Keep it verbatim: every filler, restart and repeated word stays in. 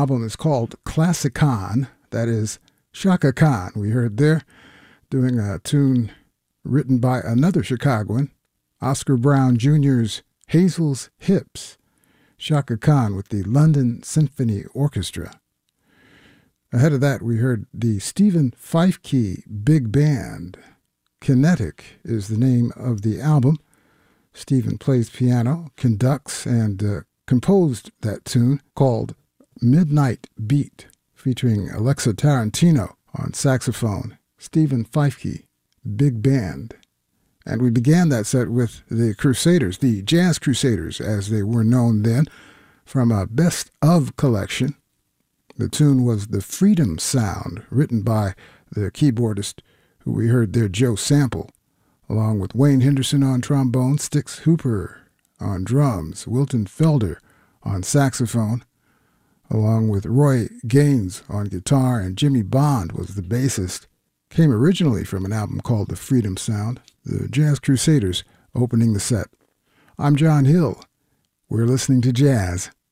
album is called Classicon. That is Chaka Khan. We heard there doing a tune written by another Chicagoan, Oscar Brown Junior's Hazel's Hips. Chaka Khan with the London Symphony Orchestra. Ahead of that, we heard the Stephen Feifke Big Band. Kinetic is the name of the album. Stephen plays piano, conducts, and uh, composed that tune called Midnight Beat, featuring Alexa Tarantino on saxophone. Stephen Feifke Big Band. And we began that set with the Crusaders, the Jazz Crusaders, as they were known then, from a Best Of collection. The tune was The Freedom Sound, written by the keyboardist who we heard there, Joe Sample, along with Wayne Henderson on trombone, Stix Hooper on drums, Wilton Felder on saxophone, along with Roy Gaines on guitar, and Jimmy Bond was the bassist. Came originally from an album called The Freedom Sound. The Jazz Crusaders opening the set. I'm John Hill. We're listening to jazz.